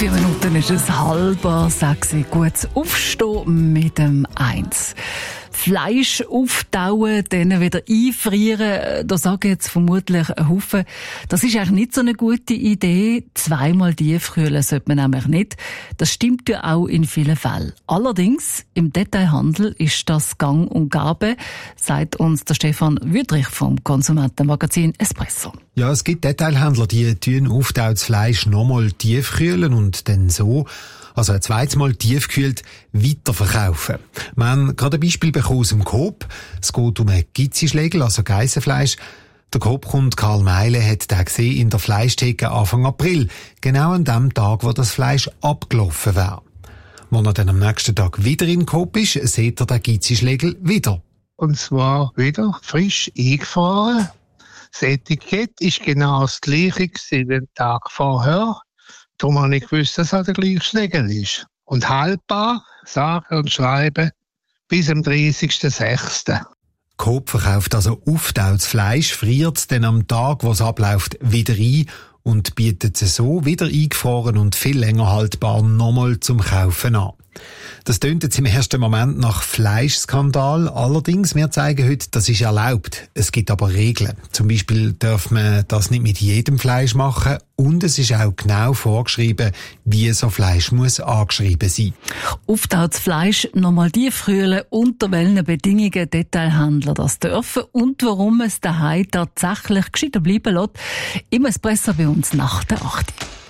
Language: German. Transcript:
4 Minuten ist es 5:30. Gutes Aufstehen mit dem 1. Fleisch auftauen, dann wieder einfrieren, da sagen jetzt vermutlich ein Haufen, das ist eigentlich nicht so eine gute Idee. Zweimal tiefkühlen sollte man nämlich nicht. Das stimmt ja auch in vielen Fällen. Allerdings, im Detailhandel ist das gang und gäbe, sagt uns der Stefan Wüthrich vom Konsumentenmagazin Espresso. Ja, es gibt Detailhändler, die tun auftautes Fleisch nochmal tiefkühlen und dann so, also ein zweites Mal tiefgekühlt, weiterverkaufen. Wir haben gerade ein Beispiel bekommen aus dem Coop. Es geht um einen Gizzischlegel, also Geissenfleisch. Der Coop-Kunde Karl Meile hat den gesehen in der Fleischtheke Anfang April, genau an dem Tag, wo das Fleisch abgelaufen wäre. Wenn er dann am nächsten Tag wieder in den Coop ist, sieht er den Gizzischlegel wieder. Und zwar wieder frisch eingefahren. Das Etikett ist genau das gleiche wie den Tag vorher. Darum habe ich gewusst, dass es der gleiche Schlegel ist. Und haltbar, sagen und schreiben, bis am 30.06. Coop verkauft also auftautes Fleisch, friert es dann am Tag, wo es abläuft, wieder ein und bietet es so wieder eingefroren und viel länger haltbar nochmal zum Kaufen an. Das tönt jetzt im ersten Moment nach Fleischskandal. Allerdings, wir zeigen heute, das ist erlaubt. Es gibt aber Regeln. Zum Beispiel darf man das nicht mit jedem Fleisch machen. Und es ist auch genau vorgeschrieben, wie so Fleisch muss angeschrieben sein. Auftautes Fleisch nochmal tiefkühlen, unter welchen Bedingungen Detailhändler das dürfen und warum es daheim tatsächlich gescheiter bleiben lässt. Im Espresso bei uns nach der 8.